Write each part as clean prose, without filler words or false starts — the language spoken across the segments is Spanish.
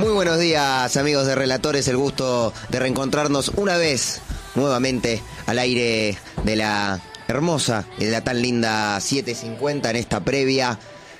Muy buenos días, amigos de Relatores, el gusto de reencontrarnos una vez nuevamente al aire de la hermosa y de la tan linda 750 en esta previa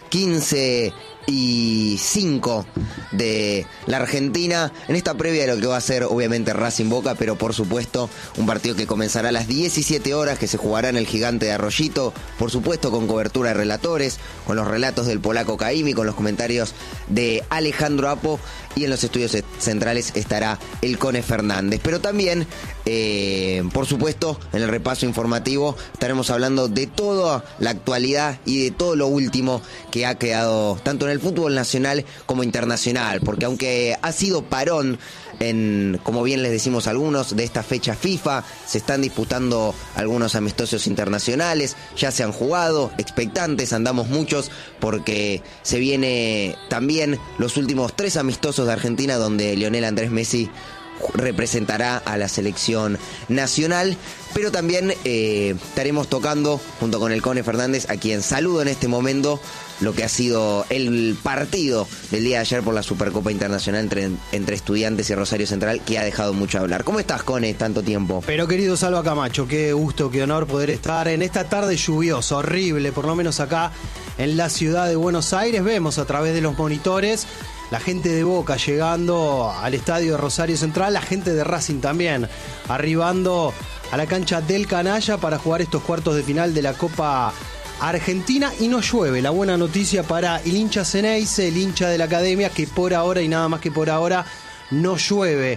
15:05 de la Argentina, en esta previa de lo que va a ser obviamente Racing Boca, pero por supuesto un partido que comenzará a las 17 horas, que se jugará en el Gigante de Arroyito, por supuesto con cobertura de Relatores, con los relatos del polaco Caimi, con los comentarios de Alejandro Apo, y en los estudios centrales estará el Cone Fernández. Pero también, por supuesto, en el repaso informativo estaremos hablando de toda la actualidad y de todo lo último que ha quedado tanto en el fútbol nacional como internacional, porque aunque ha sido parón como bien les decimos algunos, de esta fecha FIFA, se están disputando algunos amistosos internacionales, ya se han jugado, expectantes andamos muchos, porque se viene también los últimos 3 amistosos de Argentina, donde Lionel Andrés Messi representará a la selección nacional. Pero también estaremos tocando, junto con el Cone Fernández, a quien saludo en este momento, lo que ha sido el partido del día de ayer por la Supercopa Internacional entre Estudiantes y Rosario Central, que ha dejado mucho a hablar. ¿Cómo estás, Cone, tanto tiempo? Pero querido Salva Camacho, qué gusto, qué honor poder estar en esta tarde lluviosa, horrible, por lo menos acá en la ciudad de Buenos Aires. Vemos a través de los monitores la gente de Boca llegando al estadio de Rosario Central, la gente de Racing también arribando a la cancha del Canalla para jugar estos cuartos de final de la Copa Argentina, y no llueve. La buena noticia para el hincha Ceneice, el hincha de la Academia, que por ahora y nada más que por ahora no llueve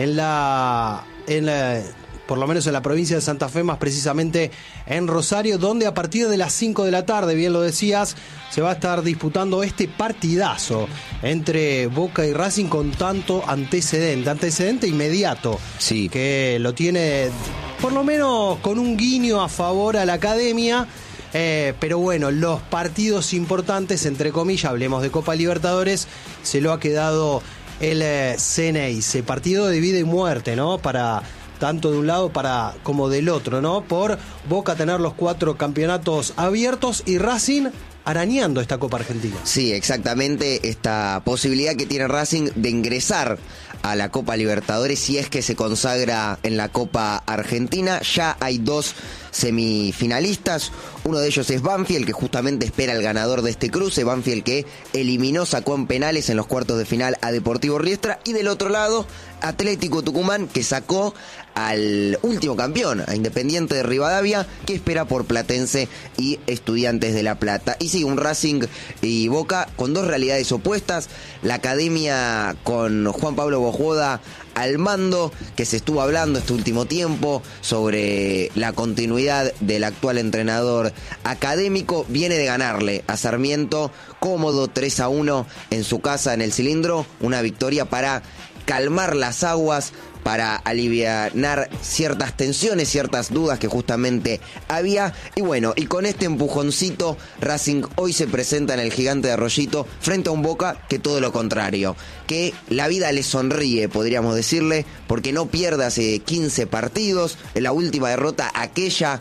por lo menos en la provincia de Santa Fe, más precisamente en Rosario, donde a partir de las 5 de la tarde, bien lo decías, se va a estar disputando este partidazo entre Boca y Racing con tanto antecedente inmediato, sí, que lo tiene por lo menos con un guiño a favor a la Academia. Pero bueno, los partidos importantes, entre comillas, hablemos de Copa Libertadores, se lo ha quedado el Ceneice. Partido de vida y muerte, ¿no? Para tanto de un lado como del otro, ¿no? Por Boca tener los 4 campeonatos abiertos y Racing arañando esta Copa Argentina. Sí, exactamente, esta posibilidad que tiene Racing de ingresar a la Copa Libertadores si es que se consagra en la Copa Argentina. Ya hay 2 semifinalistas, uno de ellos es Banfield, que justamente espera el ganador de este cruce, Banfield que sacó en penales en los cuartos de final a Deportivo Riestra, y del otro lado Atlético Tucumán, que sacó al último campeón, a Independiente de Rivadavia, que espera por Platense y Estudiantes de La Plata. Y sí, un Racing y Boca con 2 realidades opuestas, la Academia con Juan Pablo Bojoda al mando, que se estuvo hablando este último tiempo sobre la continuidad del actual entrenador académico, viene de ganarle a Sarmiento cómodo 3-1 en su casa en el Cilindro, una victoria para calmar las aguas, para alivianar ciertas tensiones, ciertas dudas que justamente había. Y bueno, y con este empujoncito, Racing hoy se presenta en el Gigante de Arroyito frente a un Boca que todo lo contrario, que la vida le sonríe, podríamos decirle, porque no pierde hace 15 partidos, en la última derrota aquella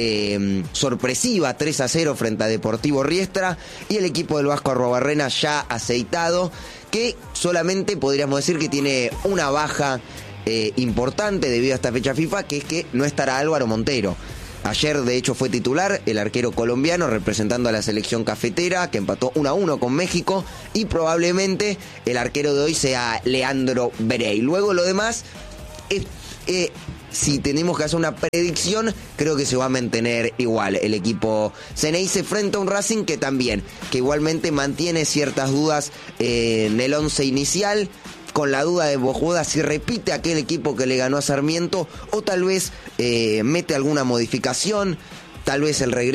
sorpresiva 3-0 frente a Deportivo Riestra, y el equipo del Vasco Arruabarrena ya aceitado, que solamente podríamos decir que tiene una baja importante debido a esta fecha FIFA, que es que no estará Álvaro Montero. Ayer de hecho fue titular el arquero colombiano representando a la selección cafetera, que empató 1-1 con México, y probablemente el arquero de hoy sea Leandro Berey. Luego lo demás, si tenemos que hacer una predicción, creo que se va a mantener igual el equipo Ceneice frente a un Racing que igualmente mantiene ciertas dudas en el 11 inicial, con la duda de Bojoda si repite aquel equipo que le ganó a Sarmiento, o tal vez mete alguna modificación, tal vez el regreso